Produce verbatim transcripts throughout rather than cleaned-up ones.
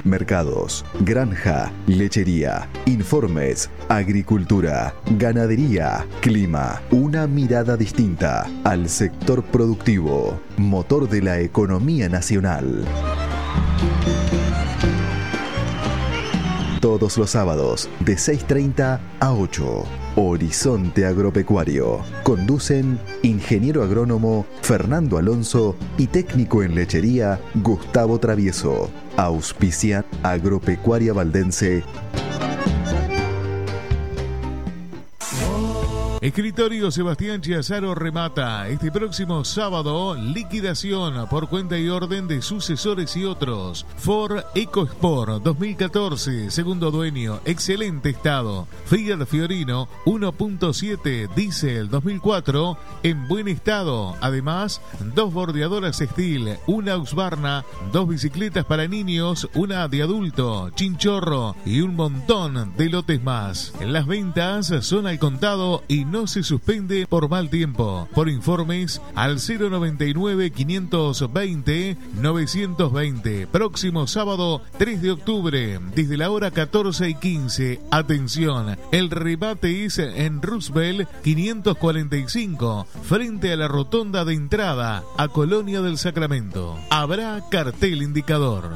mercados, granja, lechería, informes, agricultura, ganadería, clima. Una mirada distinta al sector productivo, motor de la economía nacional. Todos los sábados de seis treinta a ocho. Horizonte Agropecuario. Conducen ingeniero agrónomo Fernando Alonso y técnico en lechería Gustavo Travieso. Auspicia Agropecuaria Valdense. Escritorio Sebastián Chiazaro remata este próximo sábado liquidación por cuenta y orden de sucesores y otros. Ford EcoSport dos mil catorce, segundo dueño, excelente estado. Fiat Fiorino uno punto siete diésel dos mil cuatro en buen estado. Además, dos bordeadoras Steel, una Husqvarna, dos bicicletas para niños, una de adulto, chinchorro y un montón de lotes más. Las ventas son al contado y no se suspende por mal tiempo. Por informes al cero noventa y nueve, quinientos veinte, novecientos veinte. Próximo sábado tres de octubre, desde la hora catorce y quince. Atención, el remate es en Roosevelt quinientos cuarenta y cinco, frente a la rotonda de entrada a Colonia del Sacramento. Habrá cartel indicador.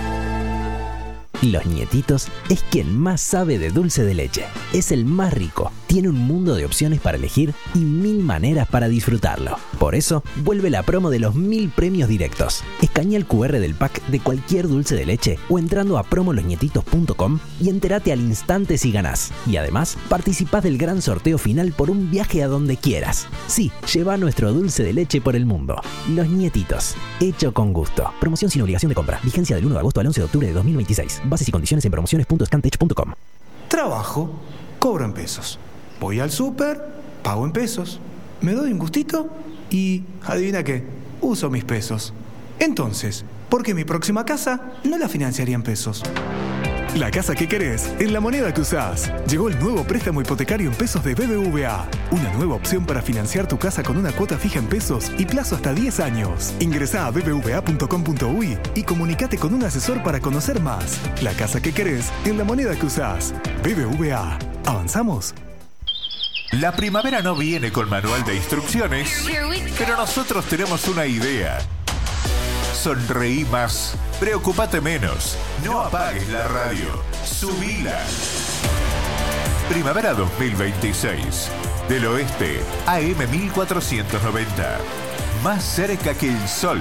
Los Nietitos es quien más sabe de dulce de leche. Es el más rico, tiene un mundo de opciones para elegir y mil maneras para disfrutarlo. Por eso, vuelve la promo de los mil premios directos. Escanea el cu erre del pack de cualquier dulce de leche o entrando a promo los nietitos punto com y entérate al instante si ganás. Y además, participás del gran sorteo final por un viaje a donde quieras. Sí, lleva nuestro dulce de leche por el mundo. Los Nietitos, hecho con gusto. Promoción sin obligación de compra. Vigencia del uno de agosto al once de octubre de dos mil veintiséis. Bases y condiciones en promociones punto scantech punto com. Trabajo, cobro en pesos. Voy al súper, pago en pesos. Me doy un gustito y, adivina qué, uso mis pesos. Entonces, ¿por qué mi próxima casa no la financiaría en pesos? La casa que querés en la moneda que usás. Llegó el nuevo préstamo hipotecario en pesos de B B V A. Una nueva opción para financiar tu casa con una cuota fija en pesos y plazo hasta diez años. Ingresá a b b v a punto com punto u y y comunicate con un asesor para conocer más. La casa que querés en la moneda que usás. B B V A. ¿Avanzamos? La primavera no viene con manual de instrucciones, pero nosotros tenemos una idea. Sonreí más, preocupate menos, no apagues la radio, subila. Primavera dos mil veintiséis, del oeste, A M mil cuatrocientos noventa, más cerca que el sol.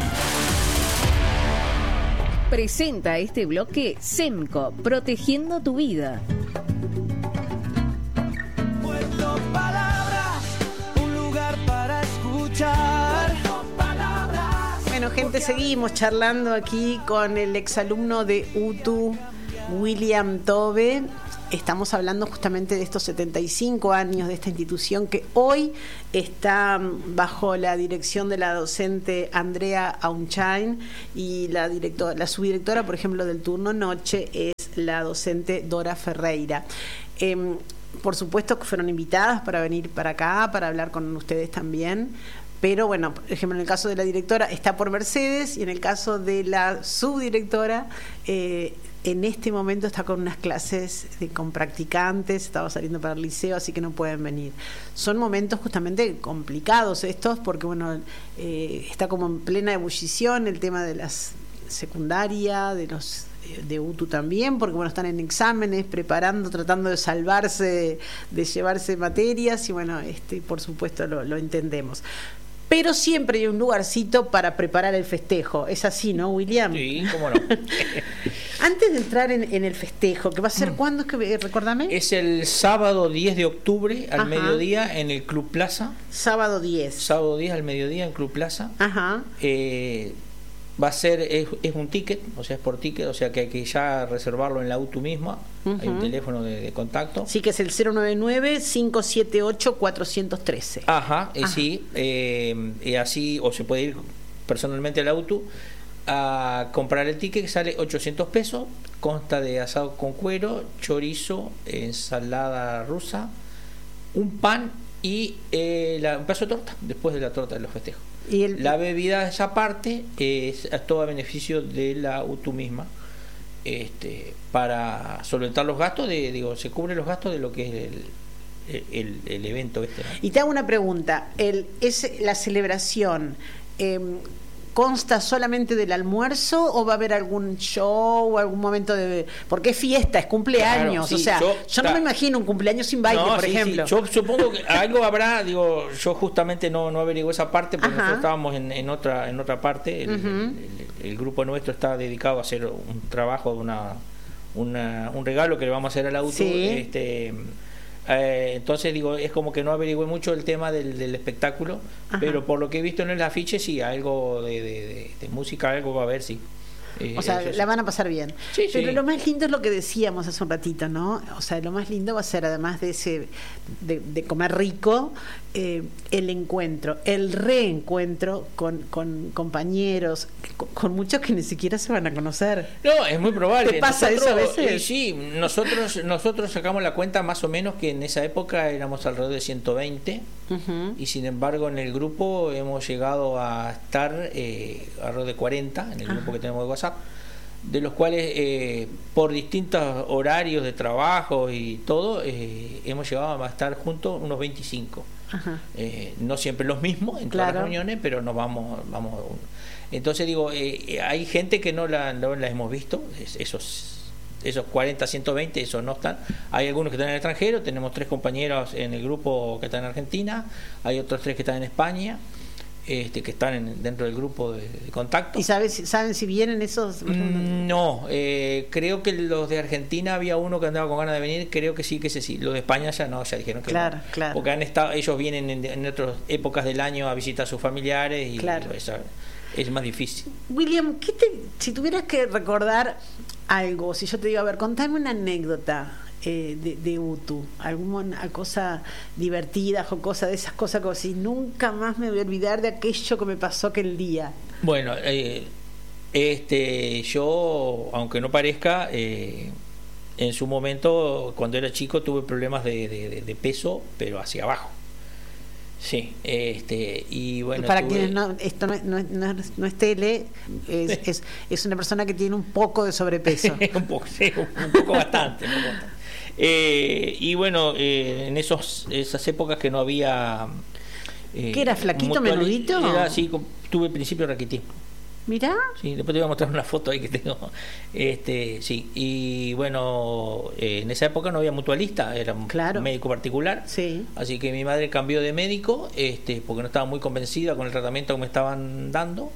Presenta este bloque SEMCO, protegiendo tu vida. Puerto Palabras, un lugar para escuchar. Bueno, gente, seguimos charlando aquí con el exalumno de U T U, William Tobe. Estamos hablando justamente de estos setenta y cinco años de esta institución que hoy está bajo la dirección de la docente Andrea Aunchain y la directora, la subdirectora, por ejemplo, del turno noche es la docente Dora Ferreira. Eh, por supuesto que fueron invitadas para venir para acá, para hablar con ustedes también. Pero bueno, por ejemplo, en el caso de la directora está por Mercedes y en el caso de la subdirectora, eh, en este momento está con unas clases de, con practicantes, estaba saliendo para el liceo, así que no pueden venir. Son momentos justamente complicados estos, porque bueno, eh, está como en plena ebullición el tema de las secundaria, de los de U T U también, porque bueno, están en exámenes, preparando, tratando de salvarse, de, de llevarse materias, y bueno, este por supuesto lo, lo entendemos. Pero siempre hay un lugarcito para preparar el festejo. Es así, ¿no, William? Sí, cómo no. Antes de entrar en, en el festejo, ¿que va a ser mm. cuándo? Es que, recordame. Es el sábado diez de octubre al Ajá. mediodía en el Club Plaza. Sábado diez. Sábado diez al mediodía en Club Plaza. Ajá. Eh, va a ser, es, es un ticket, o sea, es por ticket, o sea que hay que ya reservarlo en la U T U misma. Uh-huh. Hay un teléfono de, de contacto. Sí, que es el cero nueve nueve, cinco siete ocho, cuatro uno tres. Ajá, eh, Ajá. sí. Eh, y así, o se puede ir personalmente a la U T U a comprar el ticket, que sale ochocientos pesos. Consta de asado con cuero, chorizo, ensalada rusa, un pan y eh, la, un pedazo de torta después de la torta de los festejos. ¿Y el... La bebida esa parte es a todo beneficio de la U T U misma. este, para solventar los gastos, de, digo, se cubren los gastos de lo que es el, el, el evento este, ¿no? Y te hago una pregunta, el, es la celebración, eh, ¿consta solamente del almuerzo o va a haber algún show o algún momento de...? Porque es fiesta, es cumpleaños, claro, sí, o sea, yo, yo no me imagino un cumpleaños sin baile, no, por sí, ejemplo. Sí. Yo supongo que algo habrá, digo, yo justamente no, no averigué esa parte porque Ajá. nosotros estábamos en, en otra en otra parte, el, uh-huh. el, el grupo nuestro está dedicado a hacer un trabajo, de una, una un regalo que le vamos a hacer al auto, sí. este... Eh, entonces digo, es como que no averigüé mucho el tema del, del espectáculo, Ajá. pero por lo que he visto en el afiche sí, algo de, de, de, de música, algo va a haber, sí. Eh, o sea, eso, la van a pasar bien. Sí, pero sí. lo más lindo es lo que decíamos hace un ratito, ¿no? O sea, lo más lindo va a ser, además de ese de, de comer rico, eh, el encuentro, el reencuentro con, con compañeros, con, con muchos que ni siquiera se van a conocer. No, es muy probable. ¿Te pasa nosotros, eso a veces? Eh, sí, nosotros, nosotros sacamos la cuenta más o menos que en esa época éramos alrededor de ciento veinte. Uh-huh. Y sin embargo en el grupo hemos llegado a estar eh, alrededor de cuarenta en el grupo uh-huh. que tenemos de WhatsApp, de los cuales eh, por distintos horarios de trabajo y todo eh, hemos llegado a estar juntos unos veinticinco. Uh-huh. eh, no siempre los mismos en todas claro. las reuniones, pero nos vamos vamos entonces digo eh, hay gente que no la, no la hemos visto, esos esos cuarenta, ciento veinte, esos no están. Hay algunos que están en el extranjero, tenemos tres compañeros en el grupo que están en Argentina, hay otros tres que están en España, este, que están en, dentro del grupo de, de contacto. ¿Y sabes, saben si vienen esos? Mm, no, eh, creo que los de Argentina había uno que andaba con ganas de venir, creo que sí, que ese sí. Los de España ya no, ya dijeron que claro, no. Claro. Porque han estado, ellos vienen en, en otras épocas del año a visitar a sus familiares y claro. esa, es más difícil. William, ¿qué te, si tuvieras que recordar algo, si yo te digo, a ver, contame una anécdota eh, de, de U T U, alguna cosa divertida, jocosa, de esas cosas como si nunca más me voy a olvidar de aquello que me pasó aquel día. Bueno, eh, este, yo, aunque no parezca, eh, en su momento, cuando era chico, tuve problemas de, de, de peso, pero hacia abajo. Sí, este, y bueno. Para tuve... quienes no, esto no es, no es, no es, no es tele, es, es, es una persona que tiene un poco de sobrepeso. un poco, sí, un poco bastante. Un poco bastante. Eh, y bueno, eh, en esos esas épocas que no había. Eh, ¿Qué era, flaquito, mutual, menudito? Era así, tuve principio raquitismo. Mirá. Sí, después te voy a mostrar una foto ahí que tengo. Este, sí, y bueno, eh, en esa época no había mutualista, era un claro. médico particular. Sí. Así que mi madre cambió de médico, este, porque no estaba muy convencida con el tratamiento que me estaban dando.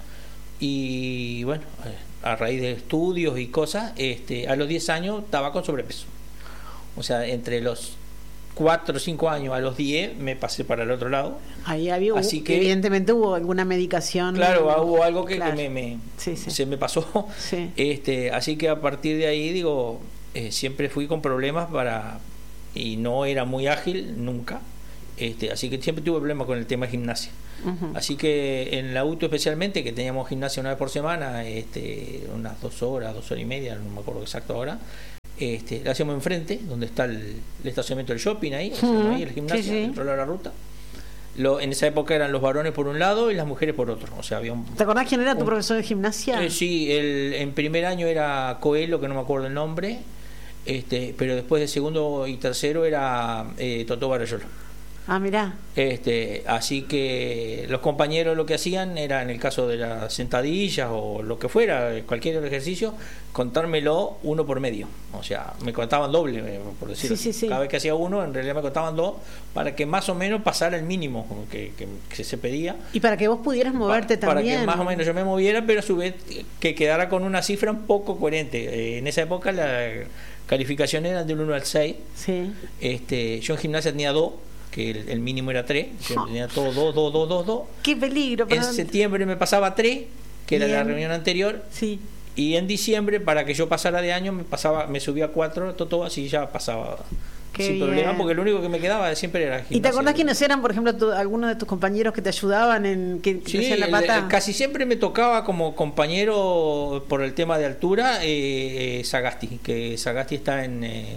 Y bueno, a raíz de estudios y cosas, este, a los diez años estaba con sobrepeso. O sea, entre los cuatro o cinco años a los diez me pasé para el otro lado. Ahí había, Así que evidentemente hubo alguna medicación. Claro, hubo algo que, claro. que me, me sí, sí. se me pasó. Sí. Este, así que a partir de ahí, digo, eh, siempre fui con problemas para y no era muy ágil nunca. Este, así que siempre tuve problemas con el tema de gimnasia. Uh-huh. Así que en la U T U especialmente, que teníamos gimnasia una vez por semana, este, unas dos horas, dos horas y media, no me acuerdo exacto ahora. Este, la hacíamos enfrente, donde está el, el estacionamiento del shopping ahí, uh-huh. ahí el gimnasio, sí, sí. dentro de la ruta. Lo, en esa época eran los varones por un lado y las mujeres por otro. O sea, había un, ¿te acordás quién era tu un, profesor de gimnasia? Eh, sí, el, en primer año era Coelho, que no me acuerdo el nombre, este, pero después de segundo y tercero era eh, Totó Barayolo. Ah, mirá. Este, así que los compañeros lo que hacían era, en el caso de las sentadillas o lo que fuera, cualquier ejercicio, contármelo uno por medio. O sea, me contaban doble, por decirlo sí, así. Sí, sí. Cada vez que hacía uno, en realidad me contaban dos, para que más o menos pasara el mínimo que, que, que se pedía. Y para que vos pudieras moverte pa, también. Para que más o menos yo me moviera, pero a su vez que quedara con una cifra un poco coherente. Eh, en esa época la calificación era del uno al seis. Sí. Este, yo en gimnasia tenía dos, que el, el mínimo era tres, yo tenía todo dos, dos, dos, dos, dos. ¡Qué peligro! En septiembre me pasaba tres, que Bien. Era la reunión anterior. Sí. Y en diciembre, para que yo pasara de año, me pasaba me subía a cuatro, todo así ya pasaba Qué sin bien. problema, porque lo único que me quedaba siempre era gimnasia. ¿Y te acordás quiénes eran, por ejemplo, tu, algunos de tus compañeros que te ayudaban en que, que sí, te hacían la pata? El, casi siempre me tocaba como compañero por el tema de altura eh, Sagasti, que Sagasti está en, en, en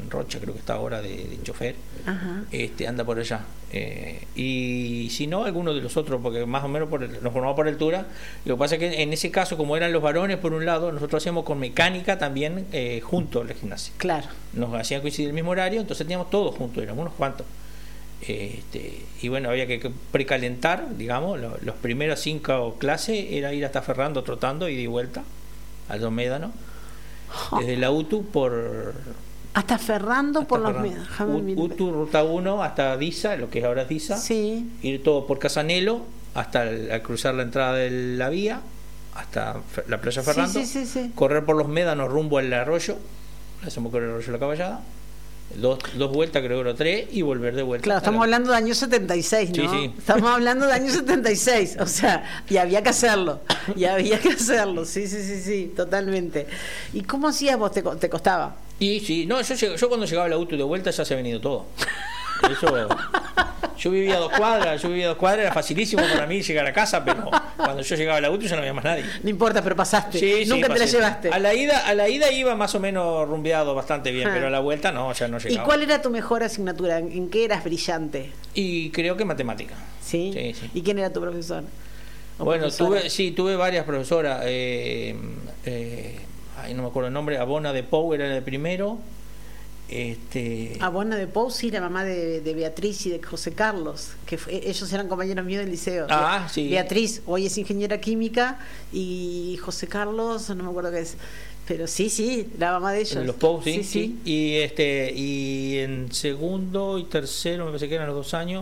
Rocha, creo que está ahora de, de chofer. Ajá. Este, anda por allá. Eh, y si no, alguno de los otros, porque más o menos por el, nos formamos por altura. Lo que pasa es que en ese caso, como eran los varones por un lado, nosotros hacíamos con mecánica también eh, juntos la gimnasia. Claro. Nos hacían coincidir el mismo horario, entonces teníamos todos juntos, éramos unos cuantos. Este, y bueno, había que precalentar, digamos, lo, los primeros cinco clases era ir hasta Ferrando trotando y de vuelta al Dos Médanos, desde la U T U por hasta Ferrando hasta por los Ferrando. Médanos. U T U ruta uno hasta Disa, lo que ahora es Disa, sí. Ir todo por Casanelo hasta el, al cruzar la entrada de la vía hasta la playa Ferrando, sí, sí, sí, sí. correr por los Médanos rumbo al arroyo, hacemos correr el arroyo de la Caballada. Dos, dos vueltas, creo que tres, y volver de vuelta. Claro, estamos la... hablando de año setenta y seis, ¿no? Sí, sí. Estamos hablando de año setenta y seis, o sea, y había que hacerlo, y había que hacerlo, sí, sí, sí, sí, totalmente. ¿Y cómo hacías vos? ¿Te, te costaba? Y sí, no, yo, yo cuando llegaba al auto de vuelta ya se ha venido todo. Eso, yo vivía a dos cuadras, yo vivía a dos cuadras, era facilísimo para mí llegar a casa, pero cuando yo llegaba al auto ya no había más nadie. No importa, pero pasaste. Sí, Nunca sí, te la pasé. llevaste. A la ida, a la ida iba más o menos rumbeado bastante bien, ah. pero a la vuelta no, ya no llegaba. ¿Y cuál era tu mejor asignatura? ¿En qué eras brillante? Y creo que matemática. ¿Sí? Sí, sí. ¿Y quién era tu profesor? Bueno, profesora? tuve, sí, tuve varias profesoras. Eh, eh, ay, no me acuerdo el nombre. Abona de Pou era el primero. Este... Abona de Pou, sí, la mamá de, de Beatriz y de José Carlos, que fue, ellos eran compañeros míos del liceo. Ah, sí. Beatriz hoy es ingeniera química y José Carlos, no me acuerdo qué es, pero sí, sí, la mamá de ellos. Los Pou, sí, sí, sí, sí. Y este y en segundo y tercero, me parece que eran los dos años,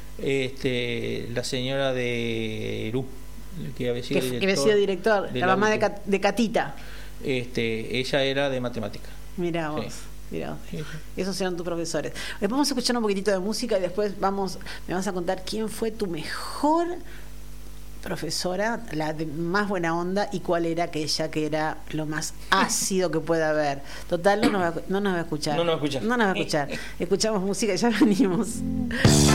este, la señora de Eru, que había sido que, director, que había sido director, de la, la mamá de, de Catita. Este, ella era de matemática. Mirá vos. Sí. Mirá, esos eran tus profesores. Después vamos a escuchar un poquitito de música y después vamos, me vas a contar quién fue tu mejor profesora, la de más buena onda, y cuál era aquella que era lo más ácido que pueda haber. Total, no nos va, no nos va a escuchar. No nos va a escuchar. No nos va a escuchar. Escuchamos música y ya venimos.